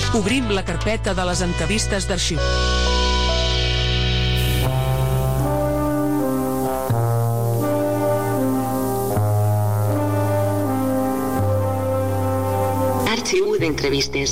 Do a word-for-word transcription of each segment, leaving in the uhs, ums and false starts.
Obrim la carpeta de les entrevistes d'arxiu. Arxiu d'entrevistes.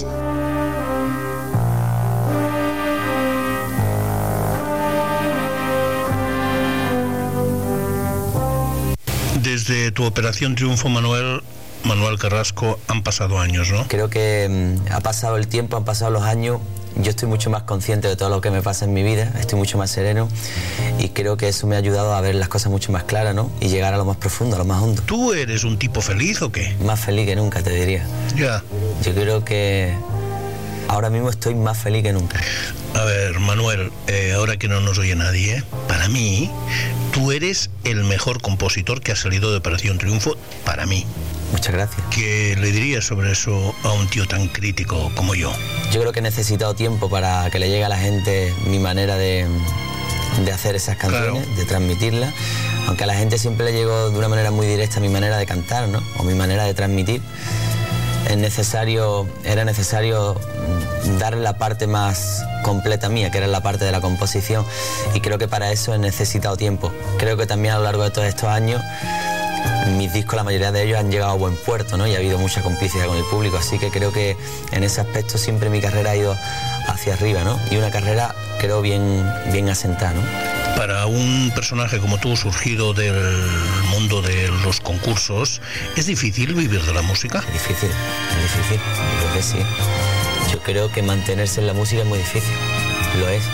Desde tu Operación Triunfo, Manuel, Manuel Carrasco, han pasado años, ¿no? Creo que mmm, ha pasado el tiempo, han pasado los años. Yo estoy mucho más consciente de todo lo que me pasa en mi vida, estoy mucho más sereno y creo que eso me ha ayudado a ver las cosas mucho más claras, ¿no? Y llegar a lo más profundo, a lo más hondo. ¿Tú eres un tipo feliz o qué? Más feliz que nunca, te diría. Ya. Yo creo que ahora mismo estoy más feliz que nunca. A ver, Manuel, eh, ahora que no nos oye nadie, para mí, tú eres el mejor compositor que ha salido de Operación Triunfo, para mí. Muchas gracias. ¿Qué le dirías sobre eso a un tío tan crítico como yo? Yo creo que he necesitado tiempo para que le llegue a la gente mi manera de, de hacer esas canciones, claro, de transmitirlas. Aunque a la gente siempre le llegó de una manera muy directa mi manera de cantar, ¿no? O mi manera de transmitir. Es necesario, era necesario darle la parte más completa mía, que era la parte de la composición, y creo que para eso he necesitado tiempo. Creo que también a lo largo de todos estos años mis discos, la mayoría de ellos han llegado a buen puerto, ¿no? Y ha habido mucha complicidad con el público, así que creo que en ese aspecto siempre mi carrera ha ido hacia arriba, ¿no? Y una carrera, creo, bien, bien asentada, ¿no? Para un personaje como tú, surgido del mundo de los concursos, ¿es difícil vivir de la música? Es difícil, es difícil, yo creo que sí. Yo creo que mantenerse en la música es muy difícil, lo es.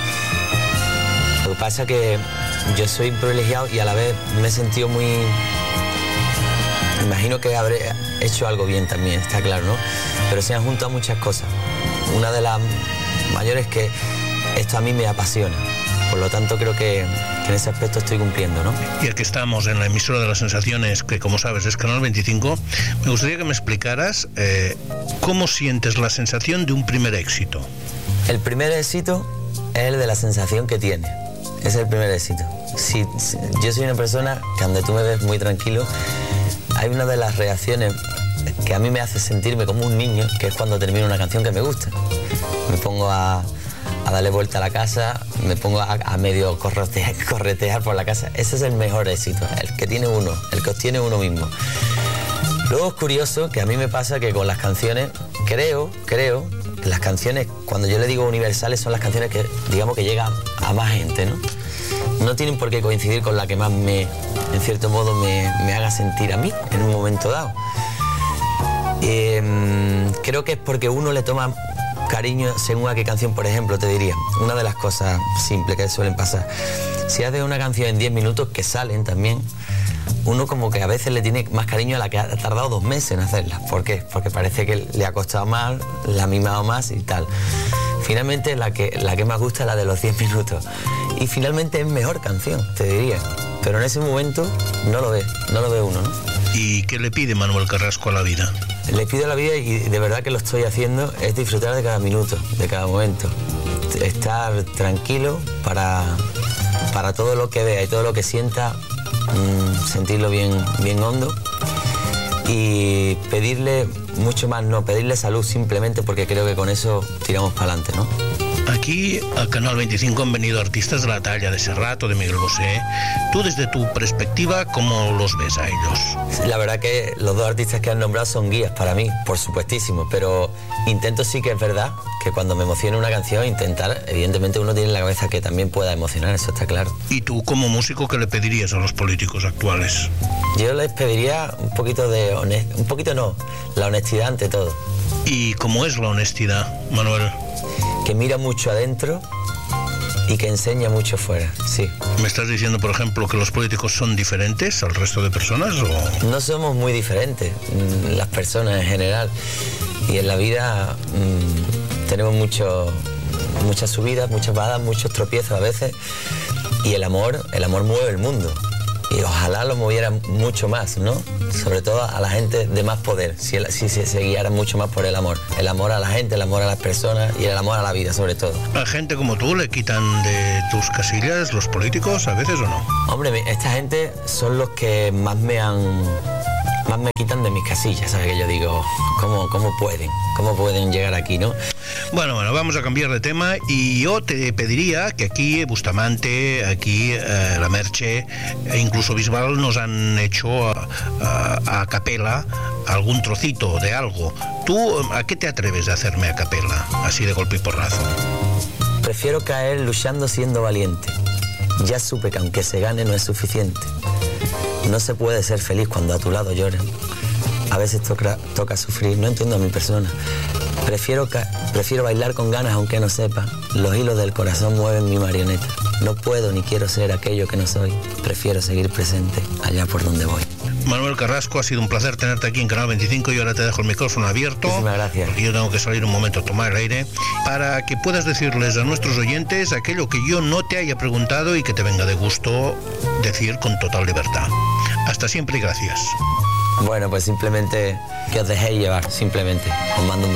Lo que pasa es que yo soy privilegiado y a la vez me he sentido muy... Imagino que habré hecho algo bien también, está claro, ¿no? Pero se han juntado muchas cosas. Una de las mayores es que esto a mí me apasiona. Por lo tanto, creo que, que en ese aspecto estoy cumpliendo, ¿no? Y aquí estamos en la emisora de las sensaciones, que como sabes es Canal veinticinco. Me gustaría que me explicaras eh, cómo sientes la sensación de un primer éxito. El primer éxito es el de la sensación que tiene. Es el primer éxito. Si, si, yo soy una persona que donde tú me ves muy tranquilo, hay una de las reacciones que a mí me hace sentirme como un niño, que es cuando termino una canción que me gusta. Me pongo a, a darle vuelta a la casa, me pongo a, a medio corretear, corretear por la casa. Ese es el mejor éxito, el que tiene uno, el que obtiene uno mismo. Luego es curioso que a mí me pasa que con las canciones, creo, creo, que las canciones, cuando yo le digo universales, son las canciones que, digamos, que llegan a más gente, ¿no? No tienen por qué coincidir con la que más me, en cierto modo, me, me haga sentir a mí en un momento dado. Eh, creo que es porque uno le toma cariño según a qué canción, por ejemplo, te diría. Una de las cosas simples que suelen pasar. Si haces una canción en diez minutos, que salen también, uno como que a veces le tiene más cariño a la que ha tardado dos meses en hacerla. ¿Por qué? Porque parece que le ha costado más, la ha mimado más y tal. Finalmente la que, la que más gusta es la de los diez minutos. Y finalmente es mejor canción, te diría. Pero en ese momento no lo ve, no lo ve uno, ¿no? ¿Y qué le pide Manuel Carrasco a la vida? Le pido a la vida, y de verdad que lo estoy haciendo, es disfrutar de cada minuto, de cada momento. Estar tranquilo para, para todo lo que vea y todo lo que sienta, mmm, sentirlo bien, bien hondo. Y pedirle mucho más, no, pedirle salud simplemente, porque creo que con eso tiramos para adelante, ¿no? Aquí a Canal veinticinco han venido artistas de la talla de Serrat o de Miguel Bosé. Tú, desde tu perspectiva, ¿cómo los ves a ellos? La verdad que los dos artistas que han nombrado son guías para mí, por supuestísimo, pero intento, sí que es verdad que cuando me emociona una canción, intentar, evidentemente uno tiene en la cabeza que también pueda emocionar, eso está claro. ¿Y tú, como músico, qué le pedirías a los políticos actuales? Yo les pediría un poquito de honestidad, un poquito no, la honestidad ante todo. ¿Y cómo es la honestidad, Manuel? Que mira mucho adentro y que enseña mucho fuera, sí. ¿Me estás diciendo, por ejemplo, que los políticos son diferentes al resto de personas o...? No somos muy diferentes, las personas en general. Y en la vida mmm, tenemos mucho, muchas subidas, muchas bajadas, muchos tropiezos a veces. Y el amor, el amor mueve el mundo. Y ojalá lo moviera mucho más, ¿no? Sobre todo a la gente de más poder, si, el, si se, se guiara mucho más por el amor. El amor a la gente, el amor a las personas y el amor a la vida, sobre todo. ¿A gente como tú le quitan de tus casillas los políticos a veces o no? Hombre, esta gente son los que más me han más me quitan de mis casillas, ¿sabes? Que yo digo, ¿cómo, cómo pueden? ¿Cómo pueden llegar aquí, no? Bueno, bueno, vamos a cambiar de tema y yo te pediría que aquí Bustamante, aquí eh, La Merche e incluso Bisbal nos han hecho a, a, a capela algún trocito de algo. ¿Tú a qué te atreves de hacerme a capela, así de golpe y porrazo? Prefiero caer luchando siendo valiente. Ya supe que aunque se gane no es suficiente. No se puede ser feliz cuando a tu lado lloran. A veces toca, toca sufrir, no entiendo a mi persona. Prefiero, prefiero bailar con ganas aunque no sepa. Los hilos del corazón mueven mi marioneta. No puedo ni quiero ser aquello que no soy. Prefiero seguir presente allá por donde voy. Manuel Carrasco, ha sido un placer tenerte aquí en Canal veinticinco y ahora te dejo el micrófono abierto. Muchísimas gracias. Porque yo tengo que salir un momento a tomar el aire para que puedas decirles a nuestros oyentes aquello que yo no te haya preguntado y que te venga de gusto decir con total libertad. Hasta siempre y gracias. Bueno, pues simplemente que os dejéis llevar, simplemente. Os mando un